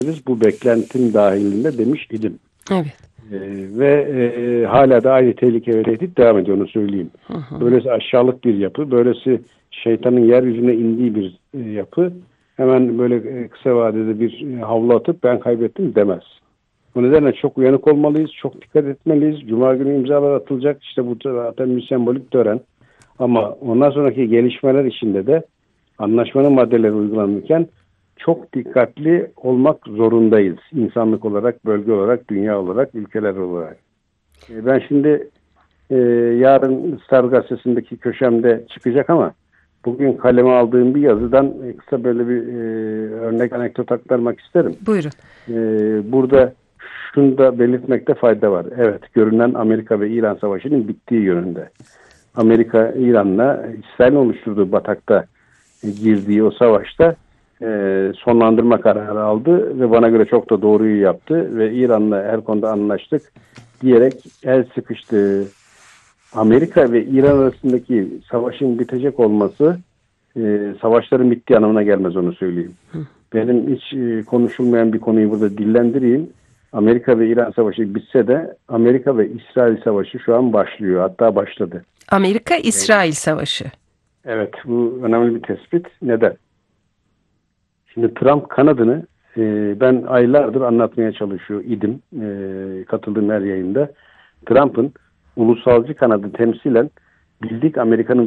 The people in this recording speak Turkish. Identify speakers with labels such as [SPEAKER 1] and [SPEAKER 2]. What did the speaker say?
[SPEAKER 1] bu beklentim dahilinde demiş idim.
[SPEAKER 2] Evet.
[SPEAKER 1] Hala da aynı tehlike ve tehdit devam ediyor, onu söyleyeyim.
[SPEAKER 2] Hı hı.
[SPEAKER 1] Böylesi aşağılık bir yapı, böylesi şeytanın yeryüzüne indiği bir yapı hemen böyle kısa vadede bir havlu atıp ben kaybettim demez. Bu nedenle çok uyanık olmalıyız, çok dikkat etmeliyiz. Cuma günü imzalar atılacak, işte bu zaten bir sembolik tören. Ama ondan sonraki gelişmeler içinde de anlaşmanın maddeleri uygulanırken çok dikkatli olmak zorundayız. İnsanlık olarak, bölge olarak, dünya olarak, ülkeler olarak. Ben şimdi yarın Star Gazetesi'ndeki köşemde çıkacak ama bugün kaleme aldığım bir yazıdan kısa böyle bir örnek anekdot aktarmak isterim.
[SPEAKER 2] Buyurun.
[SPEAKER 1] Burada şunu da belirtmekte fayda var. Evet, görünen Amerika ve İran savaşının bittiği yönünde. Amerika, İran'la İsrail'in oluşturduğu batakta girdiği o savaşta sonlandırma kararı aldı ve bana göre çok da doğruyu yaptı ve İran'la her konuda anlaştık diyerek el sıkıştı. Amerika ve İran arasındaki savaşın bitecek olması savaşların bittiği anlamına gelmez, onu söyleyeyim. Benim hiç konuşulmayan bir konuyu burada dillendireyim. Amerika ve İran savaşı bitse de Amerika ve İsrail savaşı şu an başlıyor. Hatta başladı.
[SPEAKER 2] Amerika-İsrail savaşı.
[SPEAKER 1] Evet, bu önemli bir tespit. Neden? Şimdi Trump kanadını ben aylardır anlatmaya çalışıyor idim. Katıldığım her yayında. Trump'ın ulusalcı kanadı temsilen bildik Amerika'nın